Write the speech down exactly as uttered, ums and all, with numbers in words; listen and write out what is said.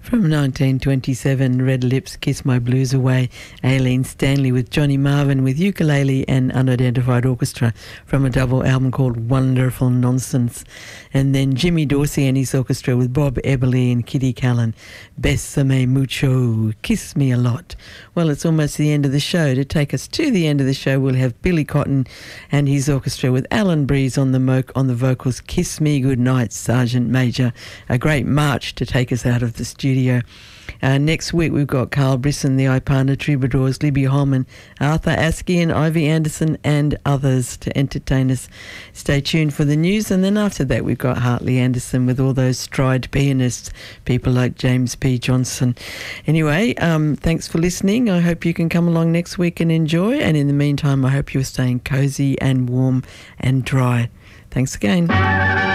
From nineteen twenty-seven, Red Lips, Kiss My Blues Away. Aileen Stanley with Johnny Marvin with ukulele and unidentified orchestra from a double album called Wonderful Nonsense. And then Jimmy Dorsey and his orchestra with Bob Eberly and Kitty Callan. Bésame mucho, Kiss Me a Lot. Well, it's almost the end of the show. To take us to the end of the show, we'll have Billy Cotton and his orchestra with Alan Breeze on the mo- on the vocals. Kiss Me Goodnight, Sergeant Major. A great march to take us out of the studio. Uh, next week we've got Carl Brisson, the Ipana Troubadours, Libby Holman, Arthur Askey and Ivy Anderson and others to entertain us. Stay tuned for the news, and then after that we've got Hartley Anderson with all those stride pianists, people like James P. Johnson. Anyway, um, thanks for listening. I hope you can come along next week and enjoy, and in the meantime I hope you're staying cosy and warm and dry. Thanks again.